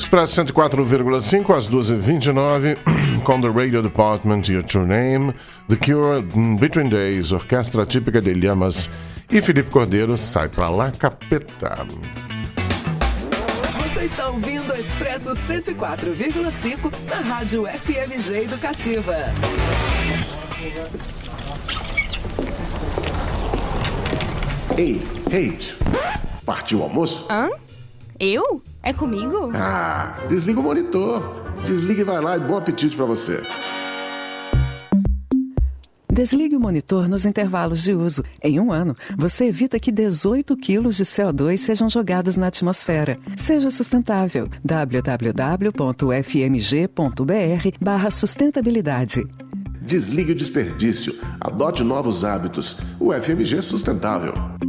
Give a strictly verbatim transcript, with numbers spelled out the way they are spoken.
Express cento e quatro vírgula cinco, às duas e vinte e nove, com The Radio Department, Your True Name, The Cure, Between Days, Orquestra Típica de Llamas e Felipe Cordeiro, Sai Pra Lá, Capeta. Você está ouvindo o Expresso cento e quatro vírgula cinco na Rádio F M G Educativa. Ei, hey, partiu o almoço? Hã? Eu? É comigo? Ah, desliga o monitor. Desliga e vai lá e bom apetite pra você. Desligue o monitor nos intervalos de uso. Em um ano, você evita que dezoito quilos de C O dois sejam jogados na atmosfera. Seja sustentável. w w w ponto f m g ponto b r barra sustentabilidade. Desligue o desperdício. Adote novos hábitos. O F M G é sustentável.